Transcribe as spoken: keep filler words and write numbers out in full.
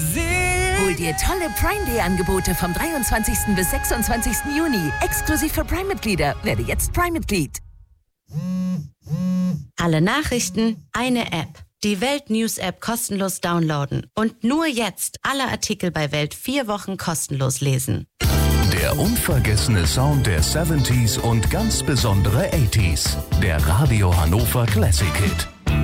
Hol dir tolle Prime Day Angebote vom dreiundzwanzigsten bis sechsundzwanzigsten Juni. Exklusiv für Prime-Mitglieder. Werde jetzt Prime-Mitglied. Alle Nachrichten, eine App. Die Welt News App kostenlos downloaden. Und nur jetzt alle Artikel bei Welt vier Wochen kostenlos lesen. Der unvergessene Sound der siebziger und ganz besondere achtziger. Der Radio Hannover Classic Hit.